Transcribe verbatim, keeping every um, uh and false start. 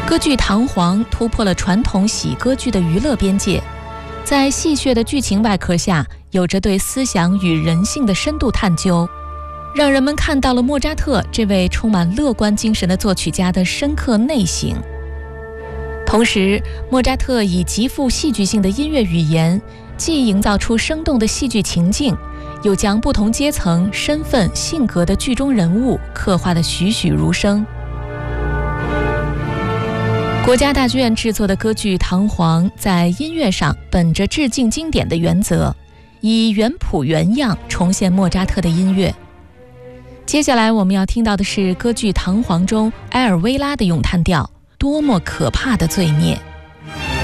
歌剧《唐璜》突破了传统喜歌剧的娱乐边界，在戏谑的剧情外壳下，有着对思想与人性的深度探究，让人们看到了莫扎特这位充满乐观精神的作曲家的深刻内省。同时，莫扎特以极富戏剧性的音乐语言，既营造出生动的戏剧情境，又将不同阶层、身份、性格的剧中人物刻画得栩栩如生。国家大剧院制作的歌剧《唐璜》在音乐上本着致敬经典的原则，以原谱原样重现莫扎特的音乐。接下来我们要听到的是歌剧《唐璜》中埃尔薇拉的咏叹调，多么可怕的罪孽。